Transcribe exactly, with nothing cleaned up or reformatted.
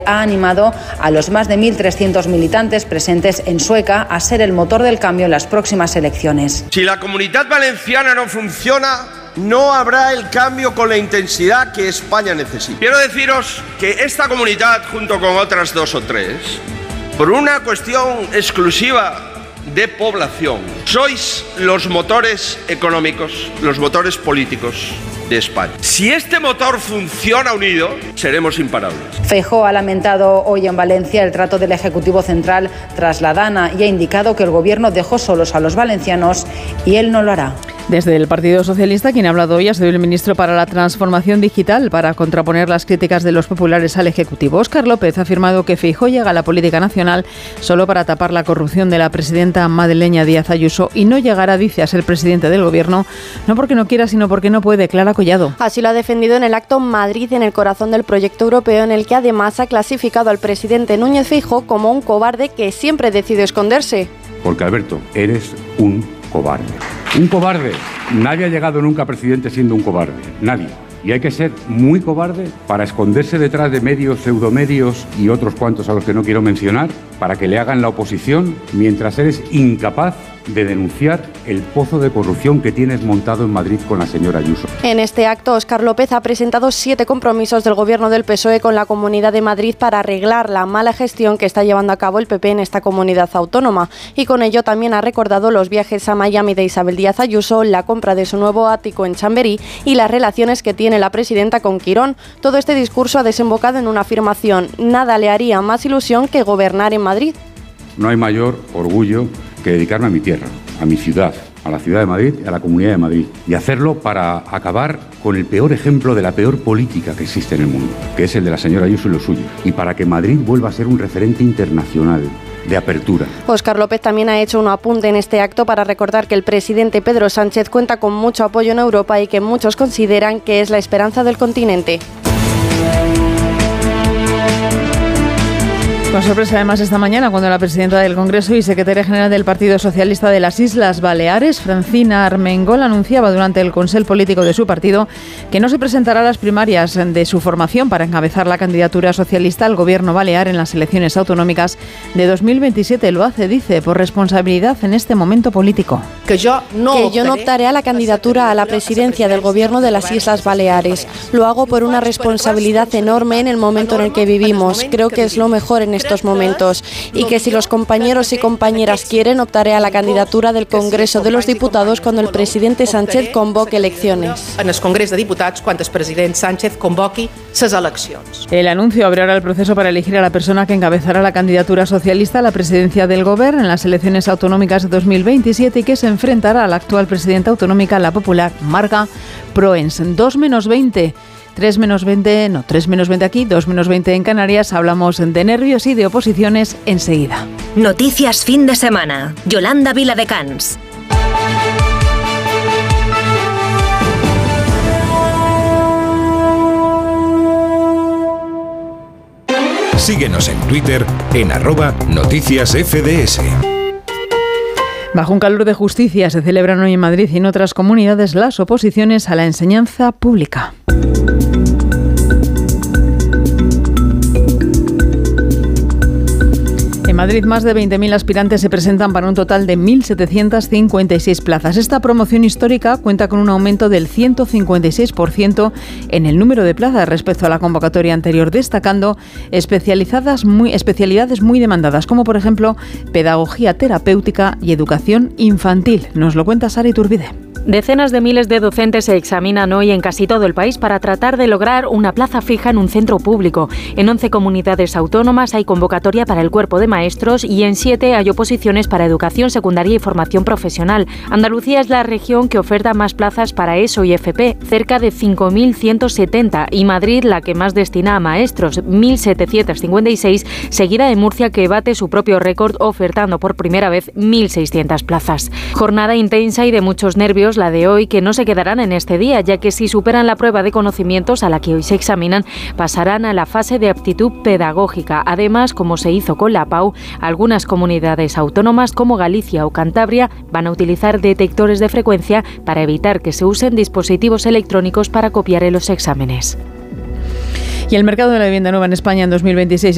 Ha animado a los más de mil trescientos militantes presentes en Sueca a ser el motor del cambio en las próximas elecciones. Si la Comunidad Valenciana no funciona, no habrá el cambio con la intensidad que España necesita. Quiero deciros que esta comunidad, junto con otras dos o tres, por una cuestión exclusiva de población, sois los motores económicos, los motores políticos de España. Si este motor funciona unido, seremos imparables. Feijóo ha lamentado hoy en Valencia el trato del Ejecutivo Central tras la Dana y ha indicado que el Gobierno dejó solos a los valencianos y él no lo hará. Desde el Partido Socialista, quien ha hablado hoy ha sido el ministro para la Transformación Digital para contraponer las críticas de los populares al Ejecutivo. Óscar López ha afirmado que Feijóo llega a la política nacional solo para tapar la corrupción de la presidenta madrileña Díaz Ayuso y no llegará, dice, a ser presidente del Gobierno, no porque no quiera, sino porque no puede. Clara Collado. Así lo ha defendido en el acto Madrid, en el corazón del proyecto europeo, en el que además ha clasificado al presidente Núñez Feijóo como un cobarde que siempre decide esconderse. Porque, Alberto, eres un cobarde. Un cobarde. Nadie ha llegado nunca a presidente siendo un cobarde. Nadie. Y hay que ser muy cobarde para esconderse detrás de medios, pseudomedios y otros cuantos a los que no quiero mencionar, para que le hagan la oposición, mientras eres incapaz de denunciar el pozo de corrupción que tienes montado en Madrid con la señora Ayuso. En este acto, Óscar López ha presentado siete compromisos del Gobierno del P S O E con la Comunidad de Madrid para arreglar la mala gestión que está llevando a cabo el P P en esta comunidad autónoma. Y con ello también ha recordado los viajes a Miami de Isabel Díaz Ayuso, la compra de su nuevo ático en Chamberí y las relaciones que tiene la presidenta con Quirón. Todo este discurso ha desembocado en una afirmación: nada le haría más ilusión que gobernar en Madrid. No hay mayor orgullo que dedicarme a mi tierra, a mi ciudad, a la ciudad de Madrid y a la Comunidad de Madrid, y hacerlo para acabar con el peor ejemplo de la peor política que existe en el mundo, que es el de la señora Ayuso y lo suyo, y para que Madrid vuelva a ser un referente internacional de apertura. Óscar López también ha hecho un apunte en este acto para recordar que el presidente Pedro Sánchez cuenta con mucho apoyo en Europa y que muchos consideran que es la esperanza del continente. Con sorpresa además esta mañana cuando la presidenta del Congreso y secretaria general del Partido Socialista de las Islas Baleares, Francina Armengol, anunciaba durante el Consell Político de su partido que no se presentará a las primarias de su formación para encabezar la candidatura socialista al gobierno balear en las elecciones autonómicas de dos mil veintisiete. Lo hace, dice, por responsabilidad en este momento político. Que yo no, que yo no optaré a la candidatura a la presidencia del gobierno de las Islas Baleares. Lo hago por una responsabilidad enorme en el momento en el que vivimos. Creo que es lo mejor en estos momentos y que si los compañeros y compañeras quieren, optaré a la candidatura del Congreso de los Diputados cuando el presidente Sánchez convoque elecciones. En el Congreso de Diputados, cuando el presidente Sánchez convoqui las elecciones. El anuncio abre ahora el proceso para elegir a la persona que encabezará la candidatura socialista a la presidencia del Gobierno en las elecciones autonómicas de dos mil veintisiete y que se enfrentará a la actual presidenta autonómica, la popular Marga Proens. dos menos veinte. tres menos veinte, no, tres menos veinte aquí, dos menos veinte en Canarias. Hablamos de nervios y de oposiciones enseguida. Noticias fin de semana. Yolanda Viladecans. Síguenos en Twitter en arroba noticias F D S. Bajo un calor de justicia se celebran hoy en Madrid y en otras comunidades las oposiciones a la enseñanza pública. En Madrid, más de veinte mil aspirantes se presentan para un total de mil setecientas cincuenta y seis plazas. Esta promoción histórica cuenta con un aumento del ciento cincuenta y seis por ciento en el número de plazas respecto a la convocatoria anterior, destacando especializadas muy, especialidades muy demandadas, como por ejemplo pedagogía terapéutica y educación infantil. Nos lo cuenta Sara Iturbide. Decenas de miles de docentes se examinan hoy en casi todo el país para tratar de lograr una plaza fija en un centro público. En once comunidades autónomas hay convocatoria para el cuerpo de maestros y en siete hay oposiciones para educación secundaria y formación profesional. Andalucía es la región que oferta más plazas para ESO y F P, cerca de cinco mil ciento setenta, y Madrid la que más destina a maestros, mil setecientas cincuenta y seis, seguida de Murcia que bate su propio récord ofertando por primera vez mil seiscientas plazas. Jornada intensa y de muchos nervios la de hoy, que no se quedarán en este día, ya que si superan la prueba de conocimientos a la que hoy se examinan, pasarán a la fase de aptitud pedagógica. Además, como se hizo con la PAU, algunas comunidades autónomas como Galicia o Cantabria van a utilizar detectores de frecuencia para evitar que se usen dispositivos electrónicos para copiar en los exámenes. Y el mercado de la vivienda nueva en España en dos mil veintiséis